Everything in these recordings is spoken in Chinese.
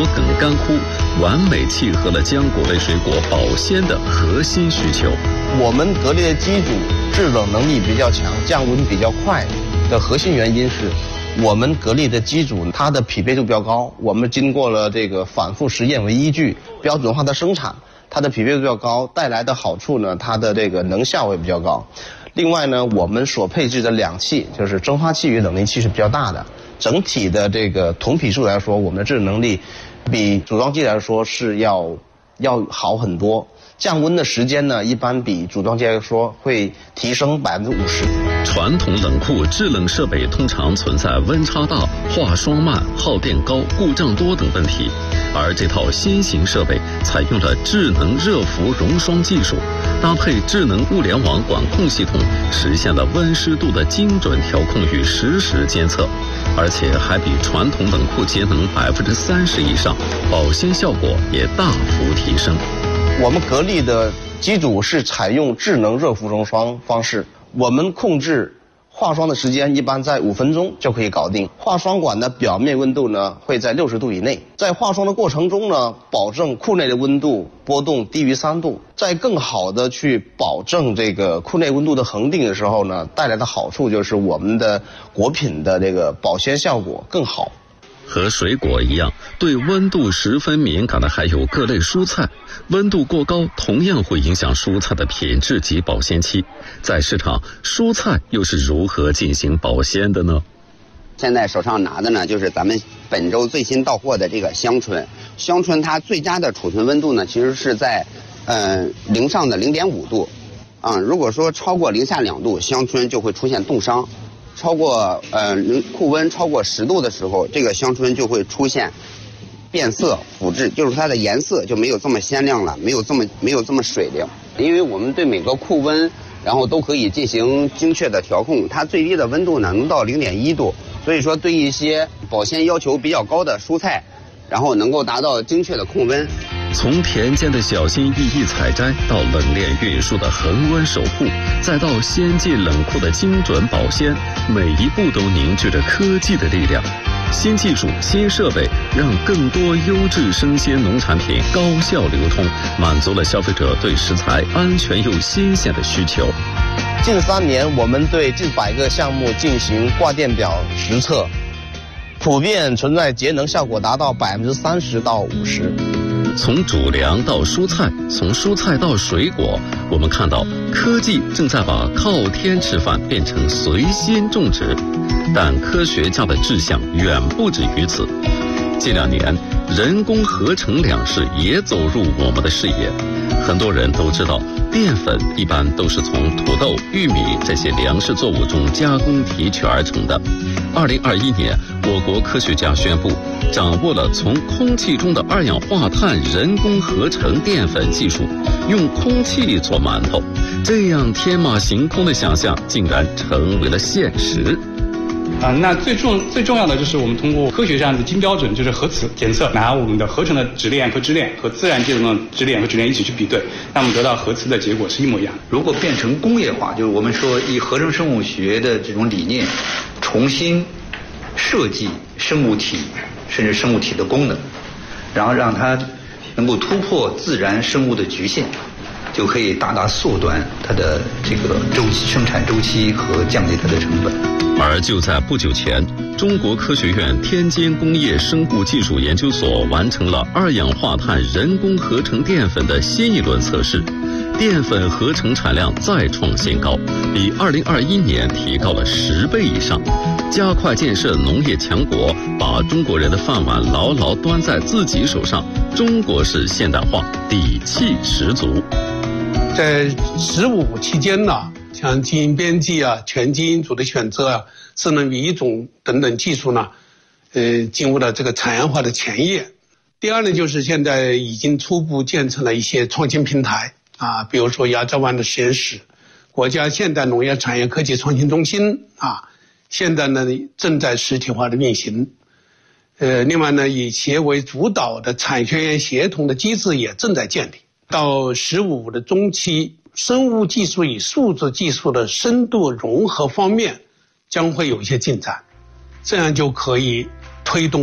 梗干枯，完美契合了浆果类水果保鲜的核心需求。 我们格力的机组制冷能力比较强，降温比较快的核心原因是，我们格力的机组它的匹配度比较高。我们经过了这个反复实验为依据，标准化的生产，它的匹配度比较高，带来的好处呢，它的这个能效也比较高。另外呢，我们所配置的两器，就是蒸发器与冷凝器是比较大的，整体的这个同匹数来说，我们的制冷能力比组装机来说是要好很多。降温的时间呢，一般比组装机来说会提升50%。 传统冷库制冷设备通常存在温差大、化霜慢、耗电高、故障多等问题，而这套新型设备采用了智能热伏熔霜技术，搭配智能物联网管控系统，实现了温湿度的精准调控与实时监测，而且还比传统冷库节能30%以上，保鲜效果也大幅提升。 我们格力的机组是采用智能热伏熔霜方式，我们控制化霜的时间一般在5分钟就可以搞定。化霜管的表面温度呢会在60度以内，在化霜的过程中呢，保证库内的温度波动低于3度，在更好的去保证这个库内温度的恒定的时候呢，带来的好处就是我们的果品的这个保鲜效果更好。 和水果一样，对温度十分敏感的还有各类蔬菜，温度过高同样会影响蔬菜的品质及保鲜期。在市场，蔬菜又是如何进行保鲜的呢？ 现在手上拿的呢，就是咱们本周最新到货的这个香椿。香椿它最佳的储存温度呢，其实是在零上的0.5度。如果说超过零下2度，香椿就会出现冻伤。超过库温超过10度的时候，这个香椿就会出现变色腐质，就是它的颜色就没有这么鲜亮了，没有这么水灵。因为我们对每个库温，然后都可以进行精确的调控，它最低的温度呢能到0.1度，所以说对一些保鲜要求比较高的蔬菜，然后能够达到精确的控温。 从田间的小心翼翼采摘，到冷链运输的恒温守护，再到先进冷库的精准保鲜，每一步都凝聚着科技的力量。新技术、新设备，让更多优质生鲜农产品高效流通，满足了消费者对食材安全又新鲜的需求。 近3年，我们对近100个项目进行挂电表实测，普遍存在节能效果达到30%到50%。 从主粮到蔬菜，从蔬菜到水果，我们看到科技正在把靠天吃饭变成随心种植，但科学家的志向远不止于此。近2年，人工合成粮食也走入我们的视野。很多人都知道，淀粉一般都是从土豆、玉米这些粮食作物中加工提取而成的。2021年，我国科学家宣布，掌握了从空气中的2氧化碳人工合成淀粉技术，用空气做馒头。这样天马行空的想象，竟然成为了现实。 那最重要的就是我们通过科学上的金标准，就是核磁检测，拿我们的合成的质链和质链和自然界中的质链和质链一起去比对，那我们得到核磁的结果是一模一样的。 如果变成工业化，就是我们说以合成生物学的这种理念，重新设计生物体，甚至生物体的功能，然后让它能够突破自然生物的局限，就可以大大缩短它的这个生产周期和降低它的成本。 而就在不久前，中国科学院天津工业生物技术研究所完成了2氧化碳人工合成淀粉的新一轮测试，淀粉合成产量再创新高，比2021年提高了10倍以上，加快建设农业强国，把中国人的饭碗牢牢端在自己手上，中国式现代化底气十足。 在15期间呢，像基因编辑啊、全基因组的选择啊、智能语义种等等技术呢，进入了这个产业化的前夜。第二呢，就是现在已经初步建成了一些创新平台啊，比如说亚洲湾的实验室、国家现代农业产业科技创新中心啊，现在呢正在实体化的运行。另外呢，以企业为主导的产学研协同的机制也正在建立。到15的中期，生物技术与数字技术的深度融合方面将会有一些进展，这样就可以推动了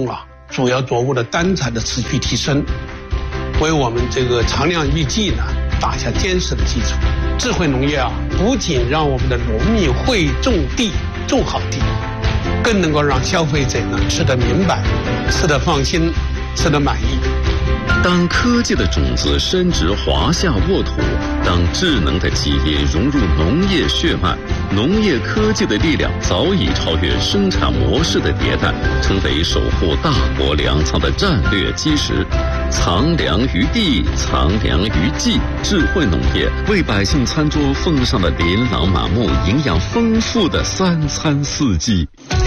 主要作物的单产的持续提升，为我们这个长粮育季呢打下坚实的基础。智慧农业啊，不仅让我们的农民会种地种好地，更能够让消费者呢吃得明白，吃得放心，吃得满意。 当科技的种子深植华夏沃土，当智能的企业融入农业血脉，农业科技的力量早已超越生产模式的迭代，成为守护大国粮仓的战略基石。藏粮于地，藏粮于技，智慧农业为百姓餐桌奉上了琳琅满目、营养丰富的3餐4季。